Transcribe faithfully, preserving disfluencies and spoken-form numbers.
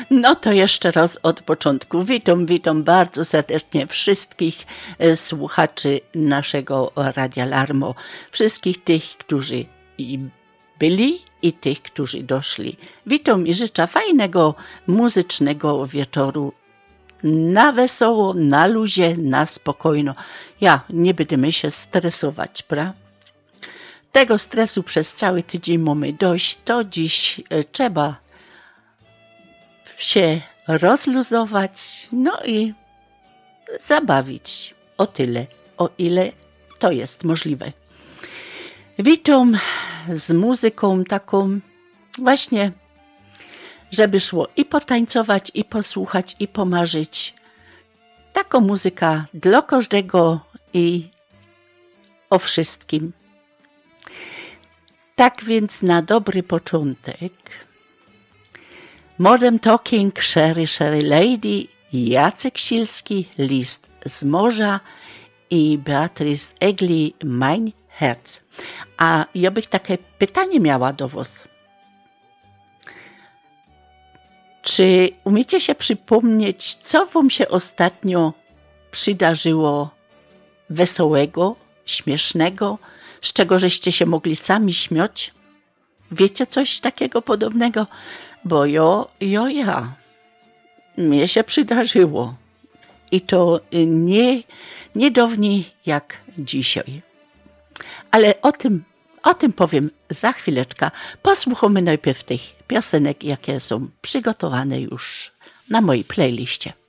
No to jeszcze raz od początku. Witam, witam bardzo serdecznie wszystkich e, słuchaczy naszego Radia Larmo. Wszystkich tych, którzy i byli i tych, którzy doszli. Witam i życzę fajnego muzycznego wieczoru. Na wesoło, na luzie, na spokojno. Ja nie będziemy się stresować, prawda? Tego stresu przez cały tydzień mamy dość. To dziś e, trzeba się rozluzować, no i zabawić o tyle, o ile to jest możliwe. Witam z muzyką taką właśnie, żeby szło i potańcować, i posłuchać, i pomarzyć. Taka muzyka dla każdego i o wszystkim. Tak więc na dobry początek Modern Talking, Sherry, Sherry Lady, Jacek Silski, List z morza i Beatrice Egli, Mein Herz. A ja bych takie pytanie miała do was. Czy umiecie się przypomnieć, co wam się ostatnio przydarzyło wesołego, śmiesznego, z czego żeście się mogli sami śmiać? Wiecie coś takiego podobnego? Bo jo, jo, ja. Mnie się przydarzyło. I to nie, nie dawniej jak dzisiaj. Ale o tym, o tym powiem za chwileczkę. Posłuchamy najpierw tych piosenek, jakie są przygotowane już na mojej playliście.